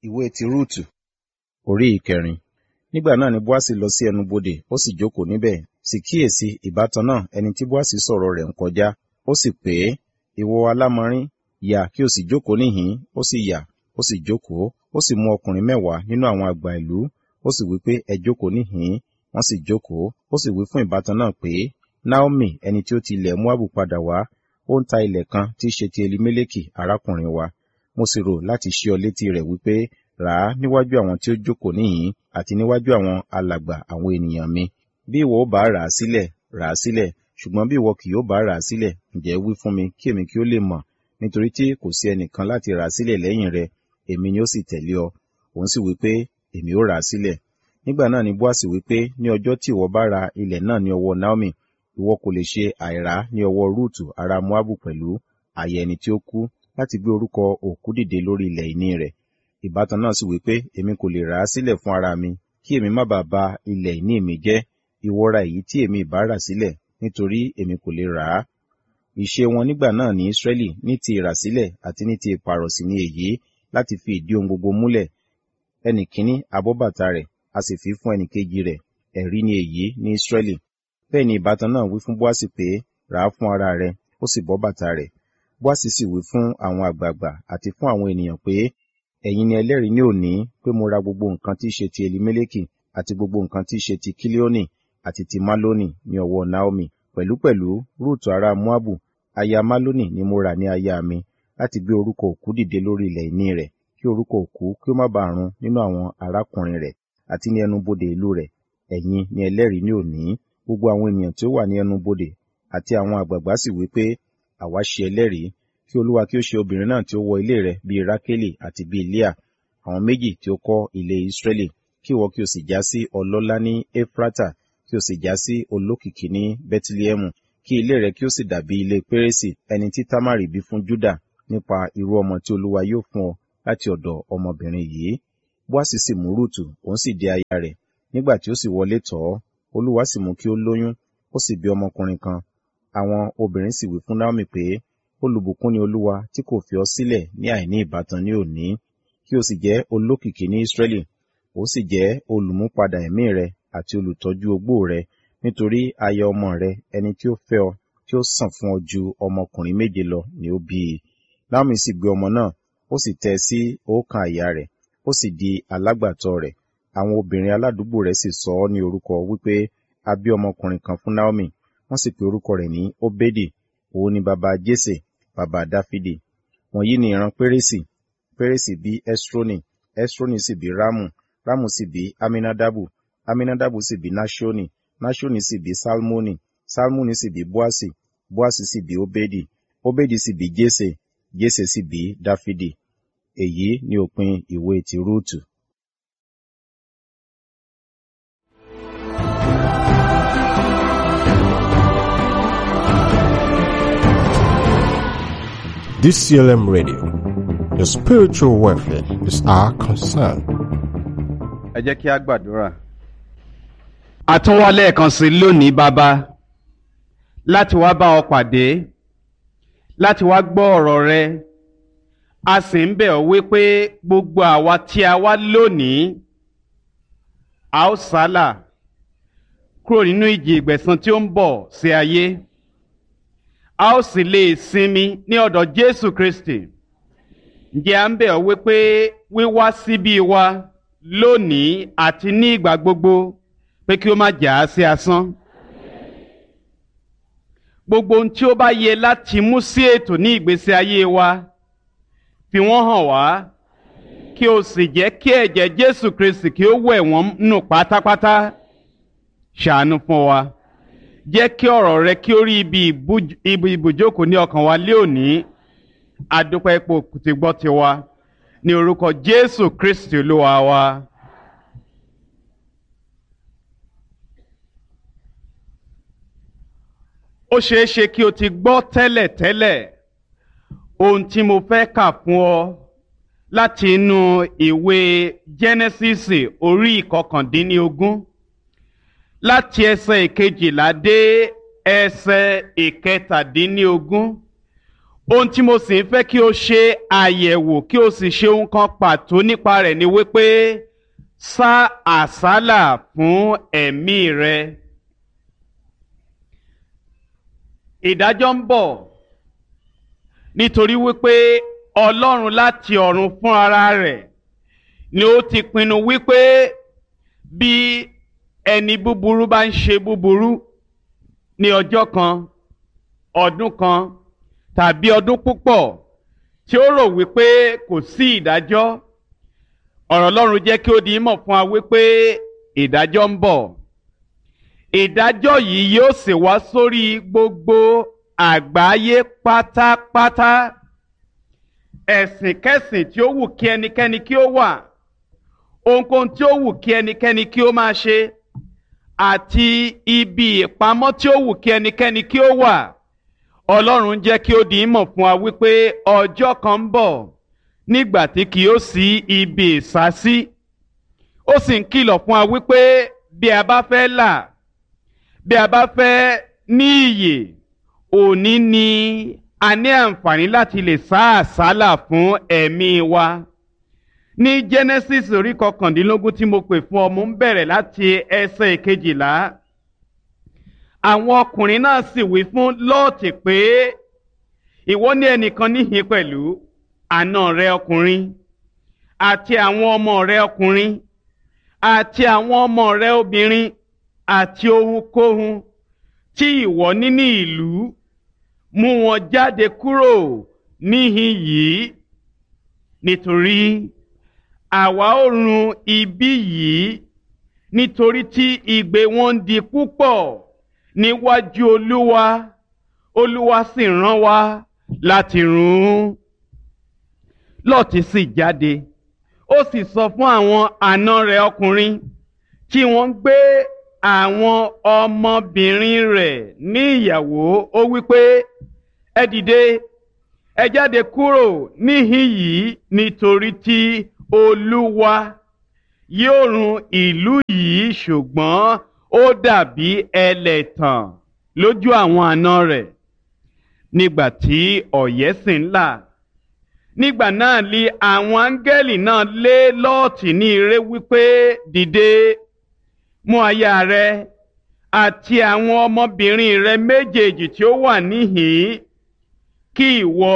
Ìwé ti Rúùtù orí ìkẹrin. Nígbà náà ni Bóásì lọ sí ẹnubodè, ó sì jókòó níbẹ̀. Sì kíyèsí, ìbátan náà, ẹni tí Bóásì sọ̀rọ̀ rẹ̀ ń kọjá. Ó sì pè é, ìwọ alámọrín, yà kí o sì jókòó níhìn-ín. Ó sì yà, ó sì jókòó. Ó sì mú ọkùnrin 10 nínú àwọn àgbà ìlú. Ó sì wí pé, ẹ jókòó níhìn-ín. Wọ́n sì jókòó. Ó sì wí fún ìbátan náà pé, Naomi, ẹni tí ó ti ilẹ̀ Moabu padà wá, ó ń ta ilẹ̀ kan tí í ṣe ti Elimeleki arákùnrin wa. Mo sì rò láti ṣí ọ létí rẹ̀ wípé, rà á níwájú àwọn tí ó jókòó níhìn-ín àti níwájú àwọn alàgbà àwọn ènìyàn mi. Bí ìwọ ó bá rà á sílẹ̀, rà á sílẹ̀, ṣùgbọ́n bí ìwọ kì yóò bá rà á sílẹ̀, ǹjẹ́ wí fún mi kí èmi kí ó lè mọ̀, nítorí tí kò sí ẹnìkan láti rà á sílẹ̀ lẹ́yìn rẹ, èmi ni ó sì tẹ̀lé ọ. Òun sì wí pé, èmi ó rà á sílẹ̀. Nígbà náà ni Bóásì wí pé, ní ọjọ́ tí ìwọ bá ra ilẹ̀ náà ní ọwọ́ Naomi, ìwọ kò lè ṣe àìrà ní ọwọ́ Rúùtù ará Moabu pẹ̀lú, aya ẹni tí ó kú, láti gbé orúkọ òkú dìde lórí ilẹ̀ ìní rẹ̀. Ìbátan náà sì wí pé, èmi kò lè rà á sílẹ̀ fún ara mi, kí èmi má bàa ba ilẹ̀ ìní mi jẹ́. Ìwọ ra èyí tí èmi ìbá rà sílẹ̀, nítorí èmi kò lè rà á. Ìṣe wọn nígbà náà ní Ísírẹ́lì ní ti ìràsílẹ̀ àti ní ti ìpààrọ̀sì ní èyí, láti fi ìdí ohun gbogbo múlẹ̀. Ẹnì kíní abọ́ bàtà rẹ̀, a sì fi fún ẹnì kejì rẹ̀, ẹ̀rí ni èyí ní Ísírẹ́lì. Bẹ́ẹ̀ ni ìbátan náà wí fún Bóásì pé, rà á fún ara rẹ̀, ó sì bọ́ bàtà rẹ̀. Bóásì sì wí fún àwọn àgbààgbà àti fún àwọn ènìyàn pé, ẹ̀yin ni ẹlẹ́rìí ní òní pé mo ra gbogbo nǹkan tí í ṣe ti Elimeleki àti gbogbo nǹkan tí í ṣe ti Kílíónì àti ti Málónì ní ọwọ́ Naomi. Pẹ̀lúpẹ̀lú Rúùtù ará Moabu, aya Málónì ni mo rà ní aya mi, láti gbé orúkọ òkú dìde lórí ilẹ̀ ìní rẹ̀, kí orúkọ òkú kí ó má bàa run nínú àwọn arákùnrin rẹ̀ àti ní ẹnubodè ìlú rẹ̀. Ẹ̀yin ni ẹlẹ́rìí ní òní. Gbogbo àwọn ènìyàn tí ó wà ní ẹnubodè àti àwọn àgbààgbà sì wí pé, àwa ṣe ẹlẹ́rìí, kí Olúwa kí ó ṣe obìnrin náà tí ó wọ ilé rẹ̀ bíi Rákélì àti bíi Líà, àwọn méjì tí ó kọ́ ilé Ísírẹ́lì, kí ìwọ kí o sì já sí ọlọ́lá ní Éfrátà, kí o sì já sí olókìkí ní Bẹ́tílẹ́hẹ́mù, kí ilé rẹ̀ kí ó sì dàbí ilé Pérésì, ẹni tí Támárì bí fún Júdà, nípa irú ọmọ tí Olúwa yóò fún ọ láti ọ̀dọ̀ ọmọbìnrin yìí. Bóásì sì mú Rúùtù, òun sì di aya rẹ̀. Nígbà tí ó sì wọlé tọ̀ ọ́, Olúwa sì mú kí ó lóyún, ó sì bí ọmọkùnrin kan. Àwọn obìnrin sì wí fún Naomi pé, olùbùkún ni Olúwa tí kò fi ọ́ sílẹ̀ ní àìní ìbátan ní òní, kí o sì jẹ́ olókìkí ní Ísírẹ́lì, ó sì jẹ́ olùmúpadà ẹ̀mí rẹ àti olùtọ́jú ogbó rẹ, nítorí aya ọmọ rẹ ẹni tí ó fẹ́ ọ, tí ó sàn fún ọ ju ọmọkùnrin 7 lọ ni ó bí i. Naomi sì gbé ọmọ náà, ó sì tẹ́ sí ọ̀kan àyà rẹ̀, ó sì di alágbàtọ́ rẹ̀. Àwọn obìnrin aládùúgbò rẹ̀ sì sọ ọ́ ní orúkọ wípé, a bí ọmọkùnrin kan fún Naomi. Wọ́n sì pe orúkọ rẹ̀ ní Obedi, òun ni baba Jésè, baba Dáfídì. Wọ̀nyí ni ìran Pérésì. Pérésì bí Esroni, Esroni sì bí Rámù, Rámù sì bí Aminadabu, Aminadabu sì bí Náṣónì, Náṣónì sì bí Salmoni, Salmoni sì bí Bóásì, Bóásì sì bí Obedi, Obedi sì bí Jésè, Jésè sì bí Dáfídì. Èyí ni òpin ìwé ti Rúùtù. DCLM Radio. Your spiritual welfare is our concern. Ẹ jẹ́ kí a gbàdúrà. A tún wá lẹ́ẹ̀kan sí lónìí bàbá, láti wá bá ọ pàdé, láti wá gbọ́ ọ̀rọ̀ rẹ. A sì ń bẹ̀ ọ́ wípé gbogbo àwa tí a wá lónìí, a ó sálà kúrò nínú ìjì ìgbẹ̀san tí ó ń bọ̀ sí ayé. A ó sì lè sinmi ní ọ̀dọ̀ Jésù Kristi. Ǹjẹ́ à ń bẹ̀ ọ́ wípé wíwá síbí wa lónìí àti ní ìgbà gbogbo pé kí ó má jà á sí asán. Gbogbo ohun tí ó bá yẹ láti mú sí ètò ní ìgbésí ayé wa, fi wọ́n hàn wá, kí o sì jẹ́ kí ẹ̀jẹ̀ Jésù Kristi kí ó wẹ̀ wọ́n nù pátápátá. Ṣàánú fún wa. Jẹ́ kí ọ̀rọ̀ rẹ kí ó rí ibi ibùjókòó ní ọkàn wa lé òní. Adúpẹ́ ipò tí gbọ́ ti wa. Ní orúkọ Jésù Kristi Olúwa wa. Ó ṣeé ṣe kí o ti gbọ́ tẹ́lẹ̀tẹ́lẹ̀ ohun tí mo fẹ́ kà fún ọ láti inú ìwé Jẹ́nẹ́sísì orí 19, láti ẹsẹ̀ 12 dé ẹsẹ̀ 17. ohun tí mo sì ń fẹ́ kí o ṣe àyẹ̀wò kí o sì ṣe ohun kan pàtó nípa rẹ̀ ni wípé sá àsálà fún ẹ̀mí rẹ. Ìdájọ́ ń bọ̀ nítorí wípé Ọlọ́run láti ọ̀run fún ara rẹ̀ ni ó ti pinnu wípé bí ẹni búburú bá ń ṣe búburú ní ọjọ́ kan, ọdún kan tàbí ọdún púpọ̀ tí ó rò wípé kò sí ìdájọ́, ọ̀rọ̀ Ọlọ́run jẹ́ kí ó di mọ̀ fún wa wípé ìdájọ́ ń bọ̀. Ìdájọ́ yìí yóò sì wá sórí gbogbo àgbáyé pátápátá. Ẹ̀sìnkẹ́sìn tí ó wù kí ẹnikẹ́ni kí ó wà, ohunkóhun tí ó wù kí ẹnikẹ́ni kí ó máa ṣe, àti ibi ìpamọ́ tí ó wù kí ẹnikẹ́ni kí ó wà, Ọlọ́run jẹ́ kí ó di mọ̀ fún wa wípé ọjọ́ kan ń bọ̀ nígbà tí kì yóò sí ibi ìsásí. Ó sì ń kìlọ̀ fún wa wípé bí a bá fẹ́ là, bí a bá fẹ́ ní ìyè, òní ni a ní àǹfààní láti lè sá àsálà fún ẹ̀mí wa. Ní Genesis orí 19 tí mo pè fún ọ, mo ń bẹ̀rẹ̀ láti ẹsẹ̀ 12. Àwọn ọkùnrin náà sì wí fún Lọ́ọ̀tì pé, ìwọ ní ẹnìkan níhìn pẹ̀lú àna rẹ ọkùnrin àti àwọn ọmọ rẹ ọkùnrin àti àwọn ọmọ rẹ obìnrin àti ohunkóhun tí ìwọ ní ní ìlú, mú wọn jáde kúrò níhìn yìí, nítorí àwa ó run ibi yìí, nítorí tí igbe wọn ń di púpọ̀ níwájú Olúwa, Olúwa sì rán wa láti run. Lọ́ọ̀tì sì jáde, ó sì sọ fún àwọn àna rẹ̀ ọkùnrin tí wọ́n ń gbé àwọn ọmọbìnrin rẹ̀ ní ìyàwó, ó wípé, ẹ dìde, ẹ jáde kúrò níhìn yìí, nítorí tí Olúwa yóò run ìlú yìí, ṣùgbọ́n ó dàbí ẹlẹ́tàn lójú àwọn àna rẹ̀. Nígbà tí ọ̀yẹ́ sì ń là, nígbà náà li àwọn áńgẹ́lì náà lé Lọ́ọ̀tì ní ire wípé, dìde, mú aya rẹ àti àwọn ọmọbìnrin rẹ méjèèjì tí ó wà níhìn-ín, kí ìwọ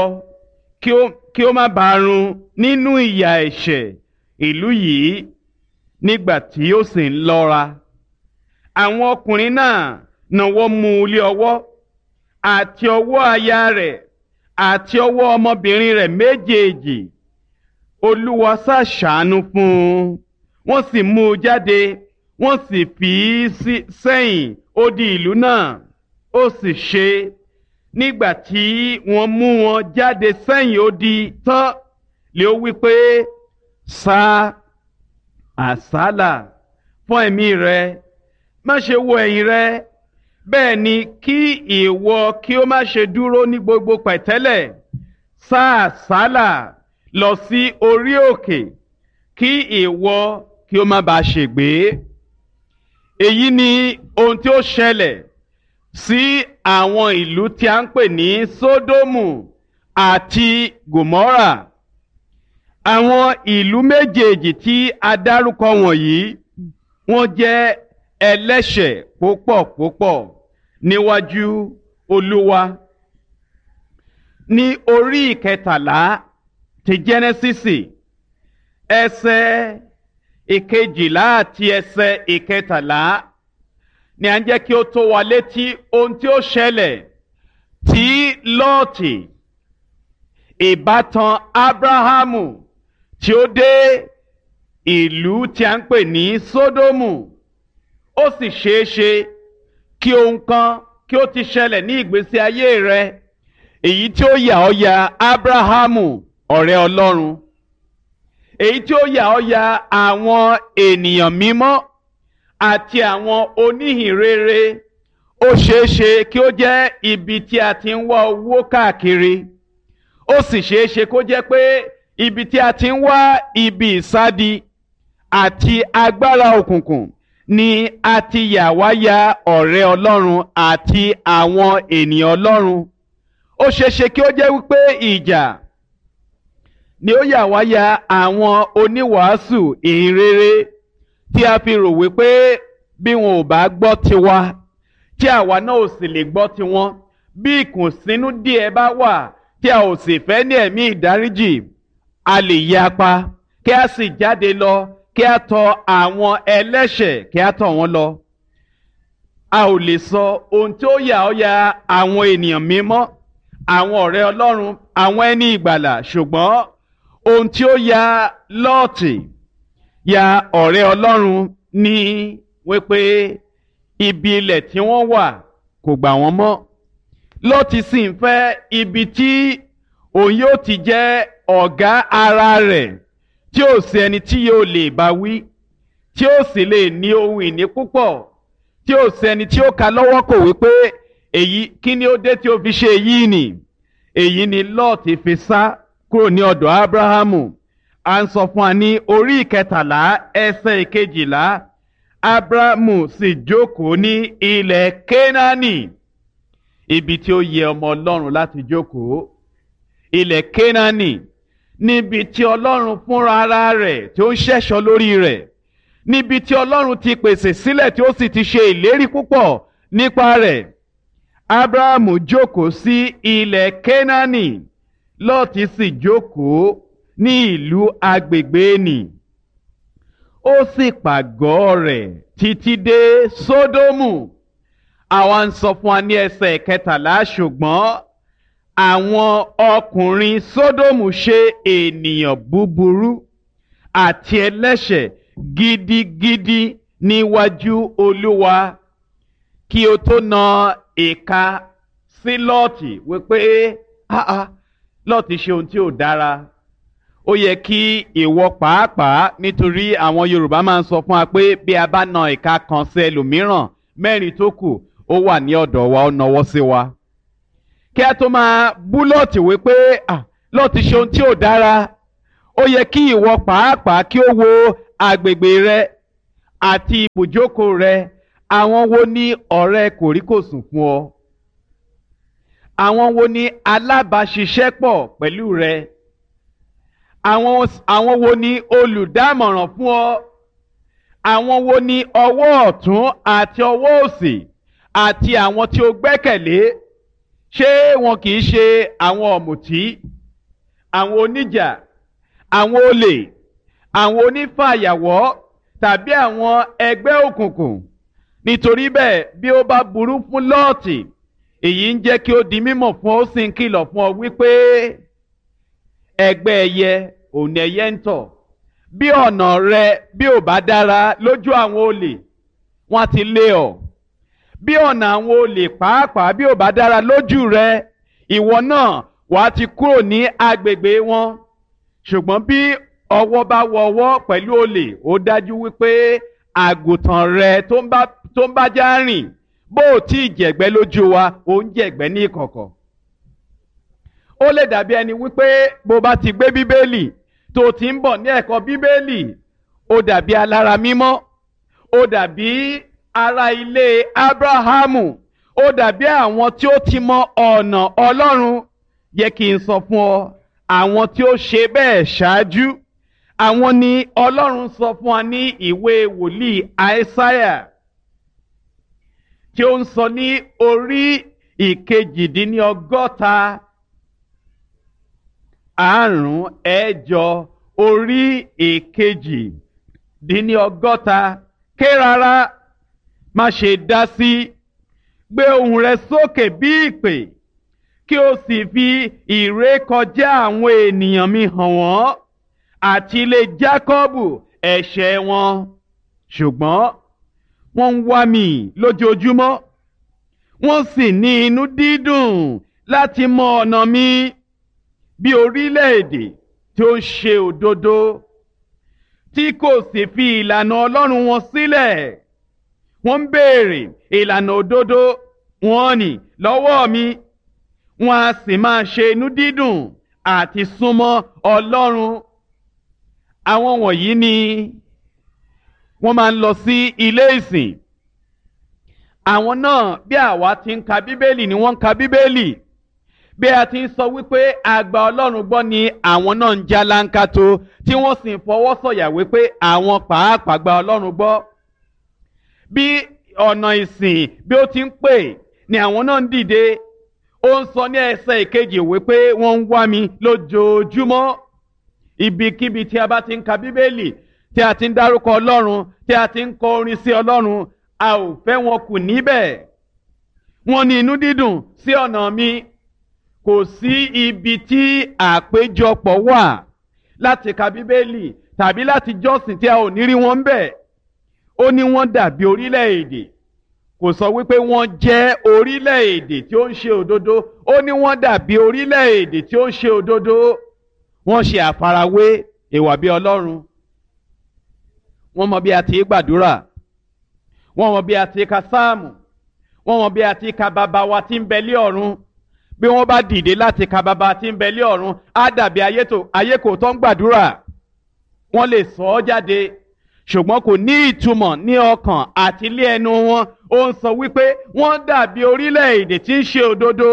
kí ó má bàa run nínú ìyà ẹ̀ṣẹ̀ ìlú yìí. Nígbà tí ó sì ń lọ́ra, àwọn ọkùnrin náà nawọ́ mú un lé ọwọ́, àti ọwọ́ aya rẹ̀ àti ọwọ́ ọmọbìnrin rẹ̀ méjèèjì. Olúwa sá ṣàánú fún un, wọ́n sì mú un jáde, wọ́n sì fi í sẹ́yìn odi ìlú náà. Ó sì ṣe, nígbà tí wọ́n mú wọn jáde sẹ́yìn odi tán, lé ó wí pé, sá àsálà fún ẹ̀mí rẹ, má ṣe wo ẹ̀yìn rẹ, bẹ́ẹ̀ ni kí ìwọ kí ó má ṣe dúró ní gbogbo pẹ̀tẹ́lẹ̀. Sá àsálà lọ sí orí òkè, kí ìwọ kí ó má bàa ṣègbé. Èyí ni ohun tí ó ṣẹlẹ̀ sí àwọn ìlú tí a ń pè ní Sódómù àti Gòmórà. Àwọn ìlú méjèèjì tí a dárúkọ wọ̀nyí, wọ́n jẹ́ ẹlẹ́ṣẹ̀ púpọ̀ púpọ̀ níwájú Olúwa. Ní orí 13 ti Jẹ́nẹ́sísì, ẹsẹ̀ 12 àti ẹsẹ̀ 13, ni à ń jẹ́ kí ó tó wa létí ohun tí ó ṣẹlẹ̀ tí Lọ́ọ̀tì, ìbátan Ábráhámù, tí ó dé ìlú tí a ń pè ní Sódómù. Ó sì ṣeé ṣe kí ohun kan kí ó ti ṣẹlẹ̀ ní ìgbésí ayé rẹ, èyí tí ó yà ọ́ ya Ábráhámù, ọ̀rẹ́ Ọlọ́run, èyí tí ó yà ọ́ ya àwọn ènìyàn mímọ́ àti àwọn oníhìnrere. Ó ṣeé ṣe kí ó jẹ́ ibi tí a ti ń wá owó káàkiri. Ó sì ṣeé ṣe kó jẹ́ pé ibi tí a ti ń wá ibi ìsádi àti agbára òkùnkùn ni a ti yà wá ya ọ̀rẹ́ Ọlọ́run àti àwọn ènìyàn Ọlọ́run. ó ṣeéṣe kí ó jẹ́ wípé ìjà ni ó yà wá ya àwọn oníwàásù ìhìnrere tí a fi rò wípé bí wọn ò bá gbọ́ tiwa tí àwa náà ò sì lè gbọ́ tiwọn, bí ìkùnsínú díẹ̀ bá wà tí a ò sì fẹ́ ní ẹ̀mí ìdáríjì, a lè yapa kí a sì jáde lọ kí a tọ̀ àwọn ẹlẹ́ṣẹ̀ kí a tọ̀ wọ́n lọ. A ò lè sọ ohun tí ó yà ọ́ ya àwọn ènìyàn mímọ́, àwọn ọ̀rẹ́ Ọlọ́run, àwọn ẹni ìgbàlà, ṣùgbọ́n ohun tí ó ya Lọ́ọ̀tì ya ọ̀rẹ́ Ọlọ́run ní wípé ibi ilẹ̀ tí wọ́n wà kò gbà wọ́n mọ́. Lọ́ọ̀tì sì ń fẹ́ ibi tí òun yóò ti jẹ́ ọ̀gá ara rẹ̀, tí ó sì ẹni tí yóò lè bá wí, tí ó sì lè ní ohun ìní púpọ̀, tí ó sì ẹni tí ó ka lọ́wọ́ kò wípé èyí kí ni ó dé tí ó fi ṣe èyí nì. Èyí ni Lọ́ọ̀tì fi sá kúrò ní ọ̀dọ̀ Ábúráhámù. À ń sọ fún wa ní orí 13 ẹsẹ̀ 12. Ábúráhámù sì jókòó ní ilẹ̀ Kénáánì, ibi tí ó yẹ ọmọ Ọlọ́run láti jókòó. Ilẹ̀ Kénáánì, níbi tí Ọlọ́run fúnra ara rẹ̀ tí ó ń ṣẹ̀ṣọ́ lórí rẹ̀, níbi tí Ọlọ́run ti pèsè sílẹ̀ tí ó sì ti ṣe ìlérí púpọ̀ nípa rẹ̀. Ábúráhámù jókòó sí ilẹ̀ Kénáánì, Lọ́ọ̀tì sì jókòó ní ìlú agbègbè nì. Ó sì pàgọ́ rẹ̀ títí dé Sódómù. Àwa ń sọ fún wa ní ẹsẹ̀ 13, ṣùgbọ́n àwọn ọkùnrin Sódómù ṣe ènìyàn búburú àti ẹlẹ́ṣẹ̀ gidigidi níwájú Olúwa. Kí o tó na ìka sí Lọ́ọ̀tì wípé Lọ́ọ̀tì ṣe ohun tí ò dára, ó yẹ kí ìwọ pàápàá, nítorí àwọn Yorùbá máa ń sọ fún wa pé bí a bá na ìka kan sí ẹlòmíràn, 4 tó kù ó wà ní ọ̀dọ̀ wa, ó nawọ́ sí wa. Kí a tó máa bú Lọ́ọ̀tì wípé Lọ́ọ̀tì ṣe ohun tí ò dára, ó yẹ kí ìwọ pàápàá kí ó wo agbègbè rẹ àti ibùjókòó rẹ. Àwọn wo ni ọ̀rẹ́ kòríkòsùn fún ọ? Àwọn wo ni alábàáṣiṣẹ́pọ̀ pẹ̀lú rẹ? Àwọn wo ni olùdámọ̀ràn fún ọ? Àwọn wo ni ọwọ́ ọ̀tún àti ọwọ́ òsì àti àwọn tí o gbẹ́kẹ̀lé? Ṣé wọn kì í ṣe àwọn ọ̀mùtí, àwọn oníjà, àwọn olè, àwọn onífàyàwọ́ tàbí àwọn ẹgbẹ́ òkùnkùn? Nítorí bẹ́ẹ̀, bí ó bá burú fún Lọ́ọ̀tì, èyí ń jẹ́ kí ó di mímọ̀ fún ọ, ó sì ń kìlọ̀ fún ọ wípé ẹgbẹ́ ẹyẹ òun ni ẹyẹ ń tọ̀. Bí ọ̀nà rẹ bí ò bá dára lójú àwọn olè, wọ́n ti lé ọ. Bí ọ̀nà àwọn olè pàápàá bí ò bá dára lójú rẹ, ìwọ náà wàá ti kúrò ní agbègbè wọn. Ṣùgbọ́n bí ọwọ́ bá wọ ọwọ́ pẹ̀lú olè, ó dájú wípé àgùntàn rẹ tó ń bá já rìn, bó ò tí ì jẹ̀gbẹ́ lójú wa, ó ń jẹ̀gbẹ́ ní ìkọ̀kọ̀. Ó lè dàbí ẹni wípé bó bá ti gbé Bíbélì tó ti ń bọ̀ ní ẹ̀kọ́ Bíbélì, ó dàbí alára mímọ́, ó dàbí ará ilé Ábúráhámù, ó dàbí àwọn tí ó ti mọ ọ̀nà Ọlọ́run. Yẹ kí n sọ fún ọ, àwọn tí ó ṣe bẹ́ẹ̀ ṣáájú, àwọn ni Ọlọ́run sọ fún wa ní ìwé wòlíì Àìsáyà, tí ó ń sọ ní orí 62, orí 62. Ké rárá, má ṣe dá sí, gbé ohùn rẹ sókè bí ìpè, kí o sì fi ìrékọjá àwọn ènìyàn mi hàn wọ́n, àti ilé Jákọ́bù ẹ̀ṣẹ̀ wọn. Ṣùgbọ́n wọ́n ń wá mi lójoojúmọ́, wọ́n sì ní inú dídùn láti mọ ọ̀nà mi, bí orílẹ̀-èdè tí ó ń ṣe òdodo, tí kò sì fi ìlànà Ọlọ́run wọn sílẹ̀. Wọ́n ń béèrè ìlànà òdodo wọn nì lọ́wọ́ mi, wọ́n á sì máa ṣe inú dídùn àti súnmọ́ Ọlọ́run. Àwọn wọ̀nyí ni wọ́n máa ń lọ sí ilé ìsìn. Àwọn náà bí àwa ti ń ka Bíbélì ni wọ́n ń ka Bíbélì. bí a ti ń sọ wípé àgbà Ọlọ́run gbọ́ ni àwọn náà ń já láńkátó tí wọ́n sì ń fọwọ́ sọ̀yà wípé àwọn pàápàá gba Ọlọ́run gbọ́. Bí ọ̀nà ìsìn bí ó ti ń pè ni àwọn náà ń dìde. Ó ń sọ ní ẹsẹ̀ ìkejì wípé wọ́n ń wá mi lójoojúmọ́. Ibikíbi tí a bá ti ń ka Bíbélì, tí a ti ń dárúkọ Ọlọ́run, tí a ti ń kọ orin sí Ọlọ́run, a ò fẹ́ wọn kù níbẹ̀. Wọ́n ní inú dídùn sí ọ̀nà mi. Kò sí ibi tí àpéjọpọ̀ wà láti ka Bíbélì tàbí láti jọ́sìn tí a ò ní rí wọn bẹ̀. Ó ní wọ́n dàbí orílẹ̀-èdè. Kò sọ wípé wọ́n jẹ́ orílẹ̀-èdè tí ó ń ṣe òdodo. Ó ní wọ́n dàbí orílẹ̀-èdè tí ó ń ṣe òdodo. Wọ́n ṣe àfarawé ìwà bí Ọlọ́run. Wọ́n mọ bí a ti gbàdúrà. Wọ́n mọ bí a ti ka sáàmù. Wọ́n mọ bí a ti ka bàbá wa tí ń bẹ lé ọ̀run. Bí wọ́n bá dìde láti ka bàbá tí ń bẹ lé ọ̀run, á dàbí ayé kò tó ń gbàdúrà. Wọ́n lè sọ ọ́ jáde, ṣùgbọ́n kò ní ìtumọ̀ ní ọkàn àti ilé ẹnu wọn. Ó ń sọ wípé wọ́n dàbí orílẹ̀-èdè tí ń ṣe òdodo.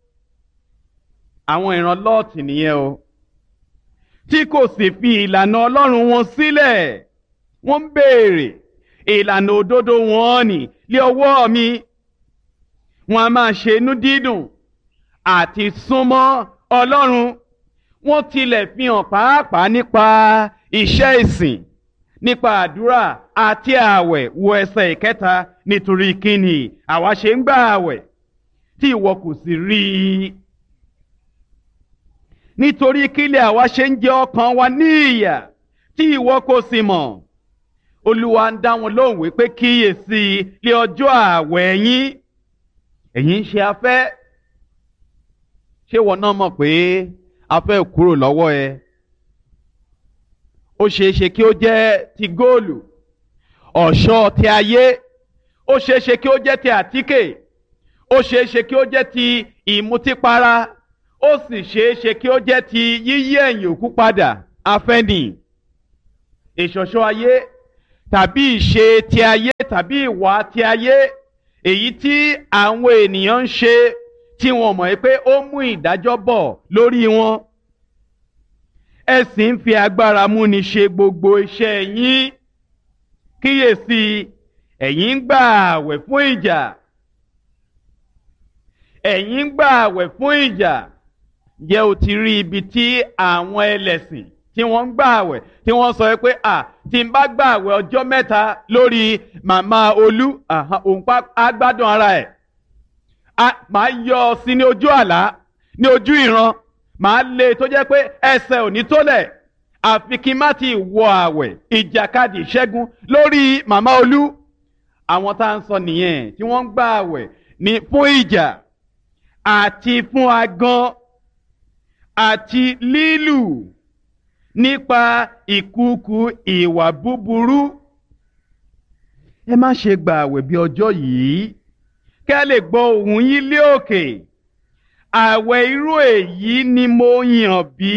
Àwọn ìran Lọ́ọ̀tì nìyẹn o, tí kò sì fi ìlànà Ọlọ́run wọn sílẹ̀. Wọ́n ń béèrè ìlànà òdodo wọn nì lé ọwọ́ mi. Wọ́n a máa ṣe inú dídùn àti súnmọ́ Ọlọ́run. Wọ́n tilẹ̀ fi hàn pàápàá nípa iṣẹ́ ìsìn, nípa àdúrà àti ààwẹ̀. Wo ẹsẹ̀ ìkẹta, nítorí kíni àwa ṣe ń gbà ààwẹ̀ tí ìwọ kò sì rí i? Nítorí kílẹ̀ àwa ṣe ń jẹ ọkàn wa ní ìyà tí ìwọ kò sì mọ̀. Olúwa ń dá wọn lóhùn wípé kíyèsí lé ọjọ́ ààwẹ̀ yín, ẹ̀yin ń ṣe afẹ́. Ṣé wọn náà mọ̀ pé afẹ́ kúrò lọ́wọ́ ẹ? Ó ṣeéṣe kí ó jẹ́ ti góòlù, ọ̀ṣọ́ ti ayé. Ó ṣeéṣe kí ó jẹ́ ti àtíkè. Ó ṣeéṣe kí ó jẹ́ ti ìmutípara. Ó sì ṣeéṣe kí ó jẹ́ ti yíyí ẹ̀yìn òkú padà. Afẹ́ ni ìṣọ̀ṣọ́ ayé tàbí ìṣe ti ayé tàbí ìwà ti ayé, èyí tí àwọn ènìyàn ń ṣe tí wọ́n mọ̀ pé ó mú ìdájọ́ bọ̀ lórí wọn. Ẹ sì ń fi agbára múni ṣe gbogbo iṣẹ́ yín. Kíyèsí, ẹ̀yin ń gbà àwẹ̀ fún ìjà. Ẹ̀yin ń gbà àwẹ̀ fún ìjà. Ǹjẹ́ o ti rí ibi tí àwọn ẹlẹ́sìn tí wọ́n ń gbà àwẹ̀ tí wọ́n sọ pé tí n bá gbà àwẹ̀ ọjọ́ mẹ́ta lórí màmá Olú, òun á gbádùn ara ẹ̀. Màá yọ ọ sí ní ojú àlá, ní ojú ìran. Màá lé tó jẹ́ pé ẹsẹ̀ ò ní tólẹ̀. Àfi kí n má ti wọ àwẹ̀ ìjàkadì ìṣẹ́gun lórí màmá Olú. Àwọn tá à ń sọ nìyẹn tí wọ́n ń gbà àwẹ̀ ní fún ìjà àti fún agán àti lílù nípa ìkúùkù ìwà búburú. Ẹ má ṣe gbà àwẹ̀ bí ọjọ́ yìí, kẹ́ lè gbọ́ ohùn yín lé òkè. Àwẹ̀ irú èyí ni mo yàn bí?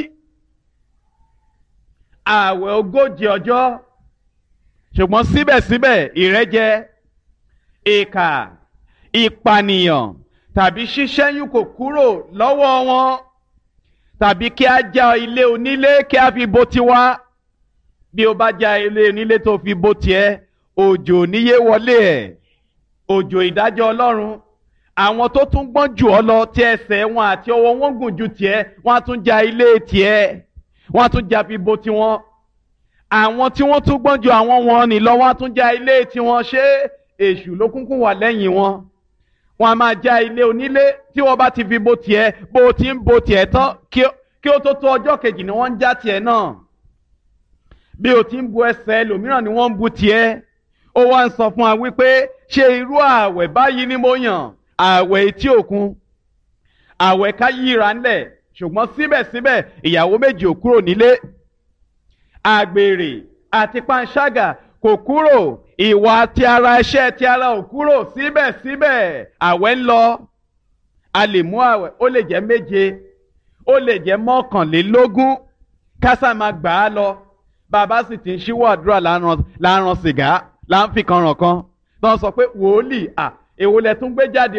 Àwẹ̀ 40 ọjọ́. Ṣùgbọ́n síbẹ̀síbẹ̀ ìrẹ́jẹ, ìkà, ìpànìyàn tàbí ṣíṣẹ́yún kò kúrò lọ́wọ́ wọn. Tàbí kí a já ilé onílé kí a fi bò tiwa. Bí o bá já ilé onílé tó fi bò tiẹ̀, òjò níyé wọlé ẹ̀. Òjò ìdájọ́ Ọlọ́run. Àwọn tó tún gbọ́n jù ọ́ lọ tí ẹsẹ̀ wọn àti ọwọ́ wọn gùn ju tiẹ̀, wọ́n á tún já ilé tiẹ̀. Wọ́n á tún já fi bò tiwọn. Àwọn tí wọ́n tún gbọ́n ju àwọn wọn nì lọ, wọ́n á tún já ilé tiwọn. Ṣé èṣù ló kúnkún wà lẹ́yìn wọn? Wọ́n á máa já ilé onílé tí wọ́n bá ti fi bò tiẹ̀, bó o ti ń bò tiẹ̀ tán kí ó tó ọjọ́ kejì ni wọ́n ń já tiẹ̀ náà. Bí o ti ń bu ẹsẹ̀ ẹlòmíràn ni wọ́n ń bu tiẹ̀. Ó wá ń sọ fún wa wípé ṣé irú ààwẹ̀ báyìí ni mo yàn? Ààwẹ̀ etí òkun, ààwẹ̀ ká yíra ńlẹ̀, ṣùgbọ́n síbẹ̀síbẹ̀ ìyàwó méjì ò kúrò nílé. Àgbèrè àti panṣágà kò kúrò, ìwà ti ara, iṣẹ́ ti ara ò kúrò. Síbẹ̀síbẹ̀ ààwẹ̀ ń lọ. A lè mú ààwẹ̀, ó lè jẹ́ 7, ó lè jẹ́ 21, kásá máa gbà á lọ. Bàbá sì ti ń ṣíwọ́ àdúrà láàrán sìgá, láǹfìkan ràn kan. Tó ń sọ pé wòlíì, èwo lẹ tún gbé jáde,